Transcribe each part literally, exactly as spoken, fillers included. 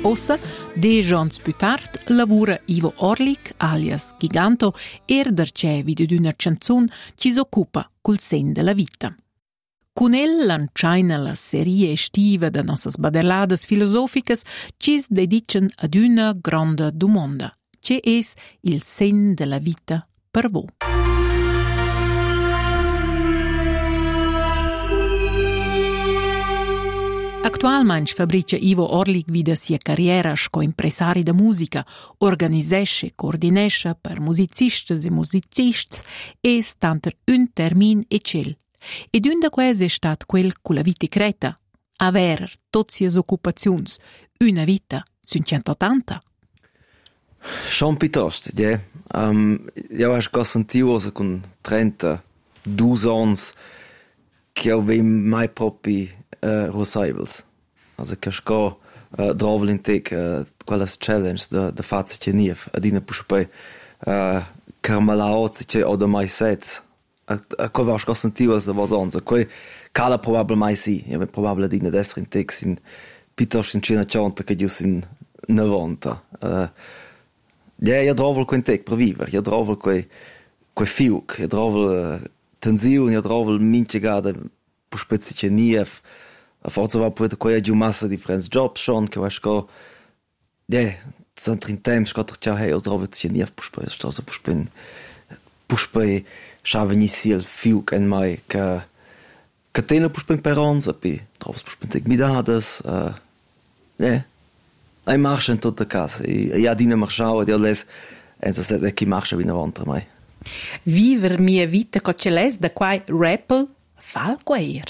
Ossa, dieci anni più tardi, lavora Ivo Orlik, alias Giganto, er dercevi di una canzone che si occupa col sen della vita. Con el lanciaina la serie estiva de nossas badeladas filosóficas ci si dedican ad una grande domanda, che es il sen della vita per voi. Actualmente fabrica Ivo Orlik vida sia carriera sco impresari da musica, organizesce e coordinesce per musicistas e musicists e stanter un termin e cel. Ed un da quasi è stat quel con la vita creta, aver tutte le occupazioni, una vita su centottanta. Schon piuttosto, ja. Um, io ho già sentito con trentadue anni che avevo mai proprio uh, Rosaivels. Also che ho uh, trovato in te uh, quelle challenge da, da farsi che nie, ad ina puspei uh, carmalaozi che o da mai sets. A co vaš ko sentivo da vas onza, coi cala probabile mai si, ja probabile di destra in te sin piuttosto in cena cianta che gius in novanta. Uh, ja, io trovo quel tec per vivere, io trovo quei quei fiuc, io trovo uh, tensione, io trovo mince gada per spezziche nief. A forza va poi quei giù massa di friends jobs schon, che vas co ja, sunt in temps scotter ciao hey, io trovo ci nief per spezziche, sto so per spin. Per spezziche Schave nicht viel fiuc en mai che che tena puspin per onze pi trovs puspin tec midades eh ne ai marchen tot da casa e ja dina marchau e les en se se che marcha vina vontra mai viver mia vita co celes da quai rappel fal quair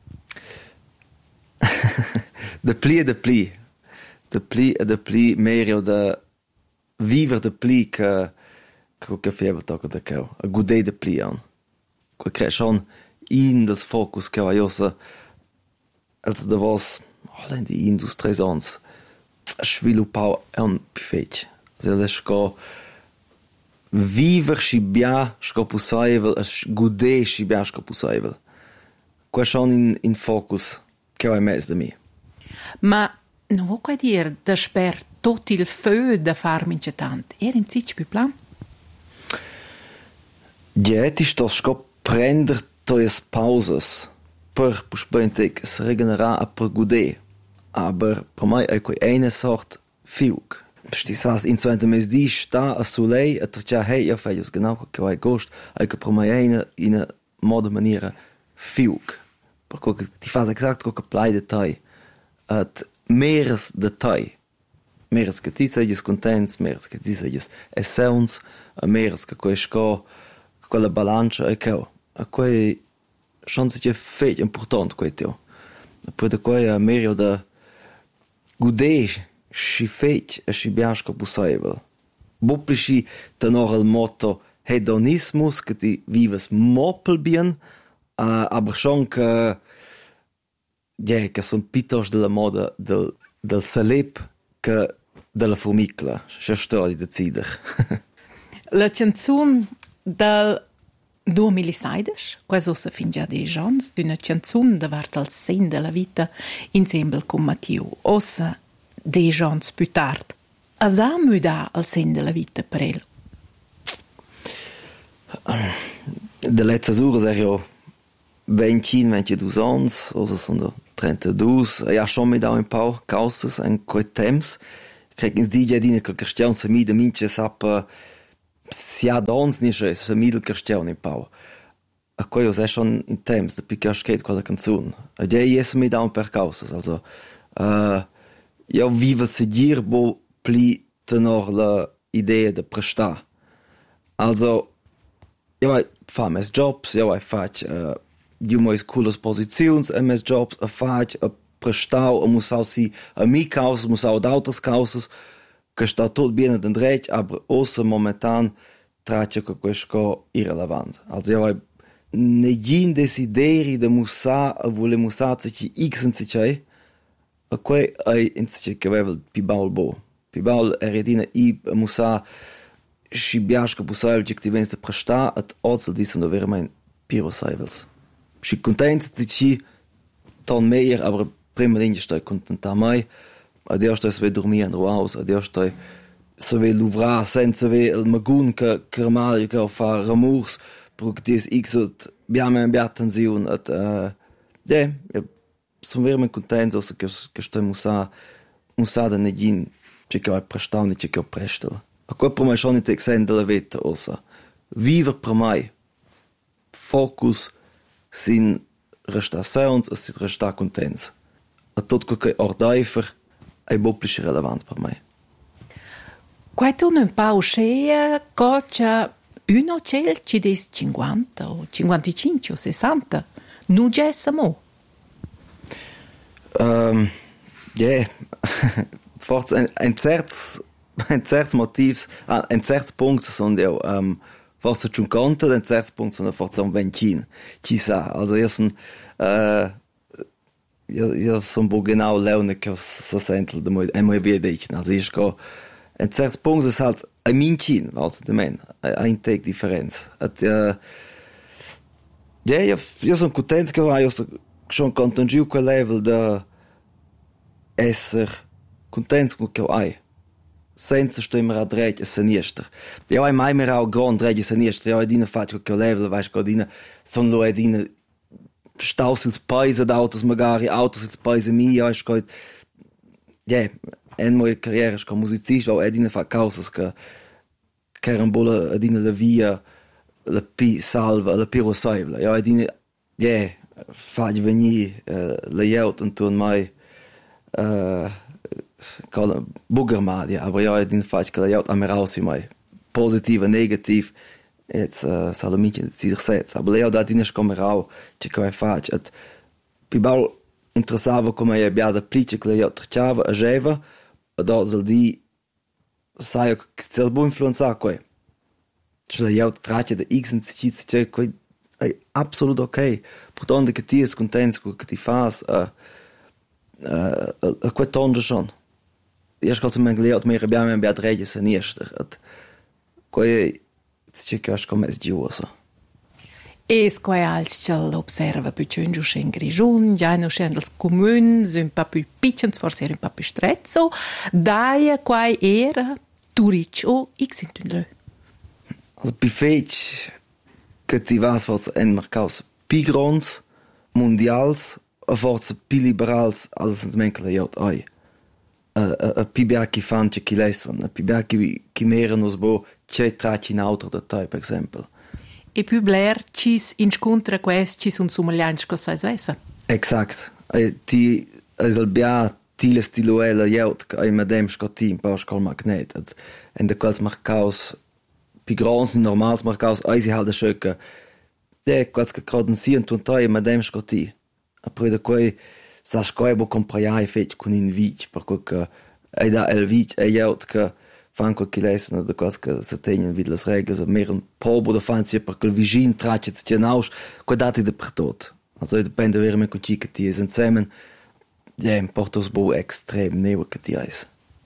de pli de pli de pli de pli merio de viver de pli che che fieber tocca da cau a gude de plian que cre schon in das fokus che va josa als da was allen die industrie sons sviluppau un pifech also das sco viver shibia sco possible as gude shibia sco possible que schon in in fokus che va mes de mi ma non vuoi qua dire da sper tot il feu da farmi incetant er in sich più plan. Ja, ti sto sco prender toies pauses per puspente es regenera a per gude, aber per mai è quei eine sort fiuc. Sti sas in zwente mes di sta a sulei a trcia hey ja feios genau che vai gost, ai che per mai eine in a modo maniera fiuc. Per co che ti fas exact co che plai detail at meres detail. Meres che ti sei contents, meres che ti sei essence, a meres che quei sco quella bilancia è che a quei chance che feit important quei teo poi da quei a merio da gude si feit e si biasco possible boppici da noch il motto hedonismus che ti vives moppel bien uh, aber schon che ja che son pitos della moda del del salep che della formicla c'è storia di decider la canzone dal duemilasedici, questo si fin già dei giorni, una canzone davanti al sen della vita insieme con Matteo, ossa dei giorni più tardi. Asa muda al sen della vita per lui? De letzte ore er io venti ventidue anni, ossa sono trentadue, e ha schon mit auch ein paar causes en quei temps. Krieg ins D J dine che Cristian se mi de mince sappa si ha dons ni che se middel cristiano in pau a quei è schon in temps de più skate quella canzone e dei es mi da un per causas also uh, io vivo se dir bo pli tenor la idea de presta also io fa mes jobs io fac uh, di mais cooles positions e mes jobs a fac a prestau a musau si a mi causas musau d'autres causas che sta tot bene den dret, aber ossa momentan traccia che questo irrelevant. Also io negin desideri de musa a vole musa ci x in ci a quei ai in ci che aveva pi baul bo. Pi baul eredina i musa si biasca pusa objectivens de presta at also di sono veramente piro saivels. Si content ci ton meier aber prima linje sta contenta mai Adesso stai sve dormire in house, adesso stai se ve l'uvrar senza ve il magun che che mal che fa ramurs, perché dis x abbiamo abbiamo attenzione at eh ja, sono veramente contento che che stiamo usa usa da negin che che è prestano che che presto. A quel per me schon nicht exende la vita osa. Viver per me. Focus sin resta sounds e sin resta contents. A tot quel che ordaifer è boplisch relevant per me. Quai tu non pa uscea cocia uno cel ci des cinquanta o cinquantacinque o sessanta. Nu gessamo. Um, yeah. Forse ein, ein certs ein certs motivs, ah, ein certs punts sono io um, forse schon conto, ein certs punts sono forse un vencin. Ci sa, also io son uh, io, io son bo genau leune che so sentel de moi e moi bi dichen. Also ich go ein certs punts ist halt ein mincin, also de men, ein take differenz. At uh, ja, io, io son content che io so schon conto giù quel level da esser content con che hai. Senza stimmer a dreig e sinister. Ja, ai mai mer au grand dreig e sinister. Ja, dine fatto che level, vais go dine son lo e dine staus ins paese d'autos magari autos ins paese mi, ja, ich go ja, en moje carriera sco musicist, va e dine fa causas che carambola dine la via la pi salva, la piro salva. Ja, e dine ja, fa veni uh, la jaut und tun mai uh, call Buggermadia, aber ja, in falsch che la jaut am raus mai positiv e negativ jetzt uh, salamici di sich setz, aber ja da dinesh come rau che che fac et pibal interessava come ja bia da plice che la jaut trchava a jeva da zal di sai che cel bu influenza coi che la jaut trace da x und c che coi è absolut ok, portando che ti es contento che ti fas a a a quattonde schon. Io scalzo me gleot me abbiamo abbiamo dreige sinister. At coi ci che as come sgioso. Es quai als chel observa più giù in Grigiun, già no scendels comun, un pa più piccens, forse un pa più strezzo, dai quai era turic o x intundle. Also bifech che ti vas forse en mercaus pigrons mondials a forse pi liberals also sens menkele jot ai. A a pi biachi fan che chi lesson, a pi biachi chi mera nos bo che traci in auto da tai per esempio. E più blair cis incontra quest cis un sumaglianch co sai svessa. Exakt. E ti esel bia tile stiluela jot che ai madem scotin paus col magnet. En de quals mercaus pigrons normals mercaus ai si halt de schöcke. De quals che croden si und und tai madem scoti. A poi da quei sa scoe bo compraiai fet con in vic per che ai da el vic e jot che fan co kilesna da quals che se tenen vid las reglas a mer un pobo da fan si per quel vigin tracet genaus co dati de per tot. Also depende veramente con ci che ti es insieme. Ja, in portos bo extrem neu che ti es.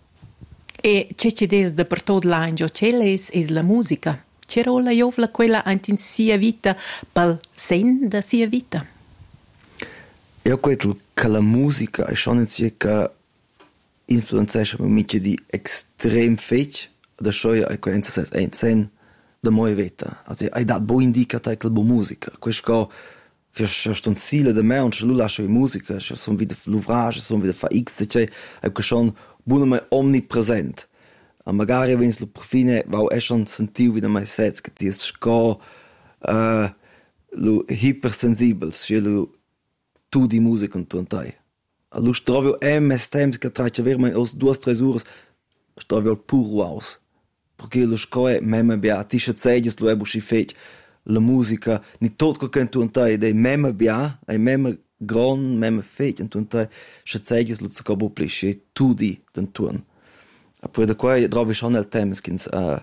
E c'è ci des de per tot l'angio celes es la musica. C'è rola jovla quella antin sia vita pal sen da sia vita. Io credo che la musica è schon che influenzesce mica di extrem fech da schoia e coenza ses ein sen da moja vita. Also hai dat bo indicata che la musica. Questo che che sto stile da me und lu lascio musica, che sono wieder l'ouvrage, sono wieder fa x che è che schon buono mai omnipresent. A magari wenn lo profine va è schon sentiu wieder mai sets che ti sco uh, lo hypersensibels, che lo tu di musica und tu tai. Allo strovio M stems che trace ver mai os due tre ore strovio puro aus. Perché lo scoe meme bia ti scedes lo ebu schifet la musica ni tot co che tu tai dei meme bia ai meme gran meme fet und tu tai scedes lo co bo plisce tu di den tun. A poi da qua trovi schon el temes kins uh,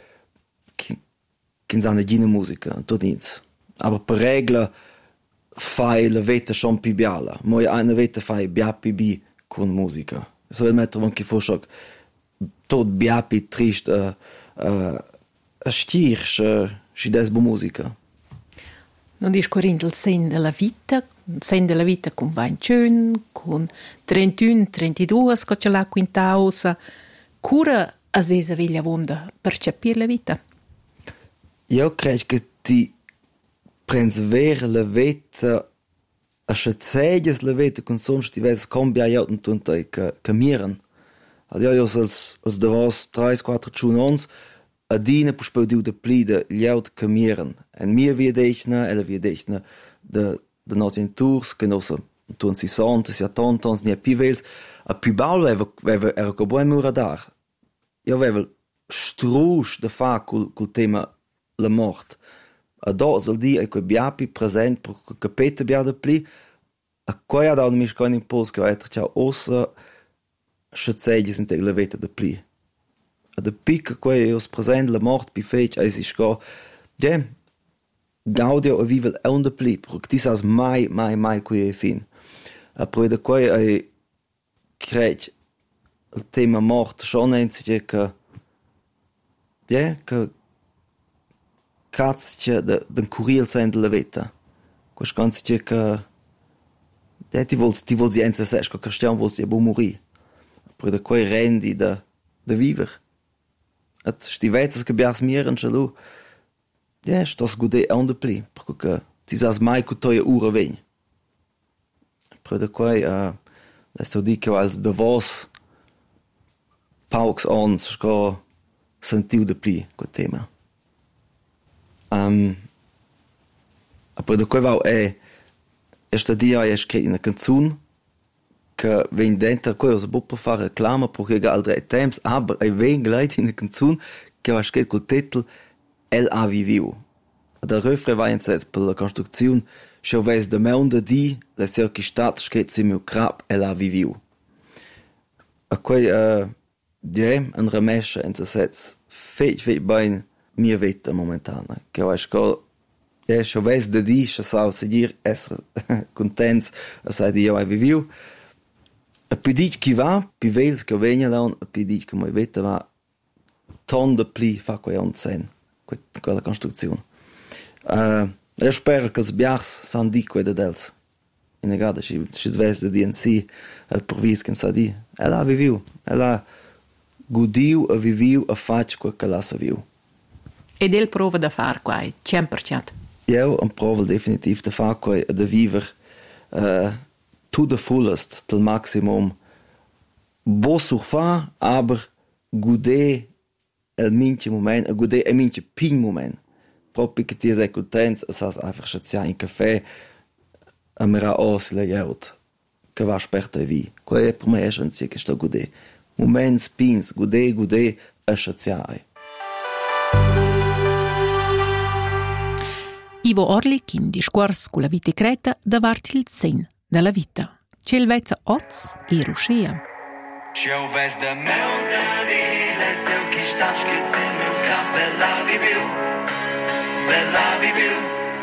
kins ane gine musica tu dins. Aber per regla fai la vita schon più biala. Moi eine vita fai biapi bi con musica. So il mettere anche fuori tot biapi trist a uh, uh, a stirch uh, si des bo musica. Non discorrendo il sen della vita, il sen della vita con ventun, con trentuno, trentadue, che ce l'ha quinta ossa, cura a sesa veglia vonda per capire la vita? Io credo che ti prendi vera la vita, a scegliere la vita con soms ti vedi cambiare in tutto che cambiano. Allora io als als davos tre quattro giorni a dina pus poi di plida gli aut cambiaren en mir wie dechna ella wie dechna de de notin tours che no so tun si sante si tontons ni pivels a pibal veva veva era co buon muradar io veva strusch de fa col col tema la mort a do sol di e co biapi present pro capete bia de pli a coia da mi sco in post che weiter ciao ossa schezegi sind de levete de pli a de pic quei os present la mort bi fech es is go de gaudio a vivel on de pli pro dis as mai mai mai quei fin a pro de quei ai crech il tema mort schon einzige che de che cazcia de de curil sein de leveta quas ganze che de ti vols ti vols enza ses che Christian vols e bo morì pro de quei rendi de de viver at stivetas che bias miren chalo ja stas gude on de pli perché ti sas mai cu toia ura ven pro de quei a adesso dico als de vos pauks on sco sentiu de pli co tema um a pro de quei va è esta dia è che in a canzun che ven dentro cosa può fare reclama perché ga altre temps aber ai ven gleit in der canzun che va schet col titel El ha viviu der refrain va in ses per la construzione scho ves de monde di la cerchi stat schet sim crap El ha viviu a quei uh, die un remesche in ses feit feit bein mir vita momentana che va scho ja scho ves de di scho sa seguir essere contents a sai di ha viviu a pedit che va, pi vels che vegna lan, a pedit che mai veta va ton de pli fa quei on sen, quella costruzione. Uh, io spero che sbiars san di quei dels. In negada ci ci sves de D N C al provis che sa di. Ella viviu, ella gudiu a viviu a fac quel che la sa viu. Ed el prova da far quai, cent per cent. Io un prova definitiv da far quai da viver uh, to the fullest, til maximum. Bo surfa, aber gude el minche moment, a gude el minche ping moment. Proprio che ti sei contents, es has einfach schazia in caffè, a mera os le jaut, che va sperta vi. Quelle per me è schon sia che sto gude. Moments pins, gude, gude, a schazia. Ivo Orlik in discors con la vita creta davanti il sen della vita. C'è il vezza oz e ruscia. C'è un vezza de melda di le seu che sta scritto in mio cap bella viviu, bella viviu.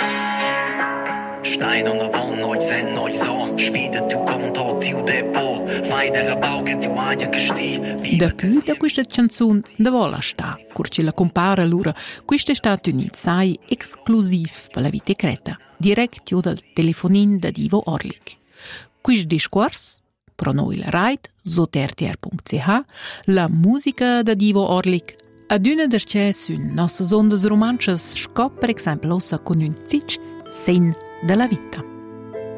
Stein und avon noi sen noi so, schwide tu conto tiu depo, fai der baugen tu aia che sti. Da più da questa canzone da vola sta, curci la compara l'ura, questa è stata un'insight esclusiv per la vita creta, diretto dal telefonin da Ivo Orlik. Questo discorso, pro noi la ride, sotertr punto c h, la musica da Ivo Orlik, ad una derce su nostre onde romances scop, per esempio, con un zic sen della vita.